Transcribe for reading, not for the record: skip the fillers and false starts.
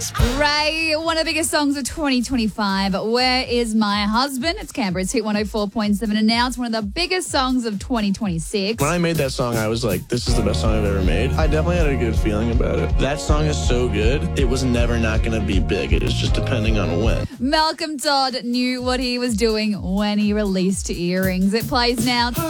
Ray, one of the biggest songs of 2025, Where Is My Husband? It's Canberra's Hit 104.7, and now it's one of the biggest songs of 2026. When I made that song, I was like, this is the best song I've ever made. I definitely had a good feeling about it. That song is so good, it was never not going to be big. It was just depending on when. Malcolm Todd knew what he was doing when he released Earrings. It plays now.